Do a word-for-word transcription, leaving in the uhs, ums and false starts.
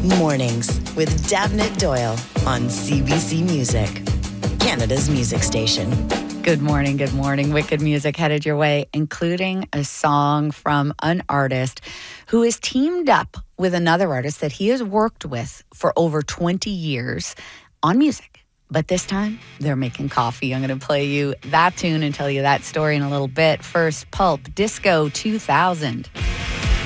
Mornings with Davnit Doyle on C B C Music, Canada's music station. Good morning, good morning. Wicked music headed your way, including a song from an artist who has teamed up with another artist that he has worked with for over twenty years on music. But this time, they're making coffee. I'm going to play you that tune and tell you that story in a little bit. First, Pulp, Disco two thousand.